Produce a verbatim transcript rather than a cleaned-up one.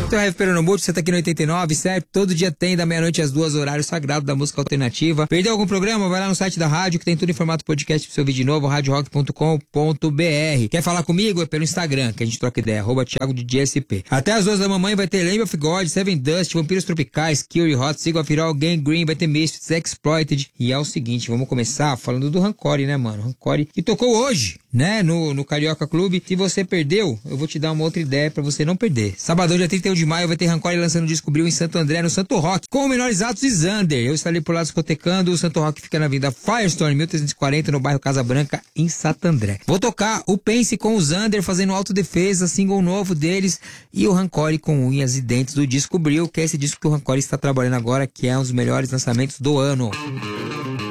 Então, Heavy Peronomútil, você tá aqui no oitenta e nove, certo? Todo dia tem, da meia-noite às duas, horário sagrado da música alternativa. Perdeu algum programa? Vai lá no site da rádio, que tem tudo em formato podcast pra você ouvir de novo, rádio rock ponto com ponto b r. Quer falar comigo? É pelo Instagram, que a gente troca ideia, arroba Thiago D J S P. Até as duas da mamãe vai ter Lamb of God, Seven Dust, Vampiros Tropicais, Curie Hot, Sigo of It All, Gang Green, vai ter Misfits, Exploited. E é o seguinte, vamos começar falando do Rancore, né, mano? Rancore que tocou hoje, né, no, no Carioca Clube. Se você perdeu, eu vou te dar uma outra ideia pra você não perder. Sabadão, dia trinta e um de maio, vai ter Rancore lançando o disco Bril em Santo André, no Santo Rock, com o Menores Atos e Zander. Eu estarei por lá discotecando. O Santo Rock fica na Avenida Firestone, mil trezentos e quarenta, no bairro Casa Branca, em Santo André. Vou tocar o Pense com o Zander, fazendo autodefesa, single novo deles, e o Rancore com unhas e dentes do disco Bril, que é esse disco que o Rancore está trabalhando agora, que é um dos melhores lançamentos do ano.